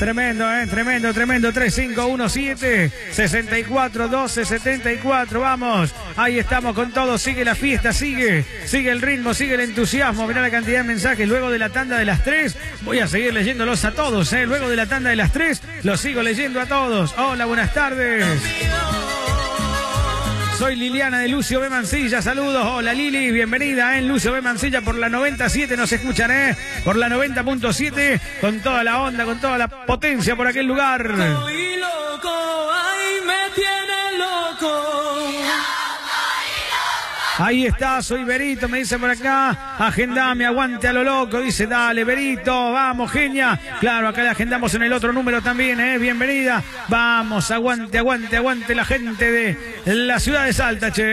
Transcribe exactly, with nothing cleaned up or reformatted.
Tremendo, eh, tremendo, tremendo. tres cinco uno siete, seis cuatro uno dos, siete cuatro. Vamos, ahí estamos con todo. Sigue la fiesta, sigue, sigue el ritmo, sigue el entusiasmo. Mirá la cantidad de mensajes. Luego de la tanda de las tres, voy a seguir leyéndolos a todos, eh. Luego de la tanda de las tres, los sigo leyendo a todos. Hola, buenas tardes. Soy Liliana de Lucio B. Mansilla, saludos. Hola Lili, bienvenida en Lucio B. Mansilla por la noventa y siete, nos escuchan, ¿eh? Por la noventa punto siete, con toda la onda, con toda la potencia por aquel lugar. Estoy loco, ay, me tiene loco. Ahí está, soy Berito, me dice por acá, agendame, aguante a lo loco, dice, dale Berito, vamos, genia. Claro, acá le agendamos en el otro número también, eh, bienvenida. Vamos, aguante, aguante, aguante la gente de la ciudad de Salta, che.